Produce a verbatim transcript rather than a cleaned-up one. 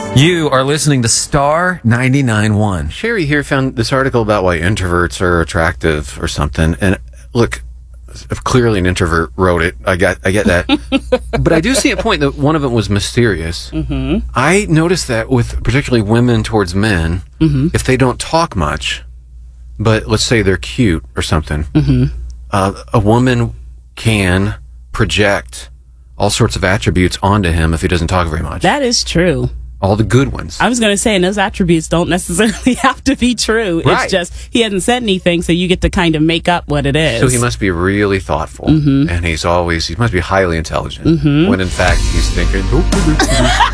You are listening to Star ninety-nine point one. Sherry here found this article about why introverts are attractive or something. And look, if clearly an introvert wrote it. I got, I get that. But I do see a point that one of them was mysterious. Mm-hmm. I noticed that with particularly women towards men, Mm-hmm. if they don't talk much, but let's say they're cute or something, Mm-hmm. uh, a woman can project all sorts of attributes onto him if he doesn't talk very much. That is true. All the good ones. I was going to say, and those attributes don't necessarily have to be true. Right. It's just he hasn't said anything, so you get to kind of make up what it is. So he must be really thoughtful, Mm-hmm. and he's always, he must be highly intelligent, Mm-hmm. when in fact he's thinking,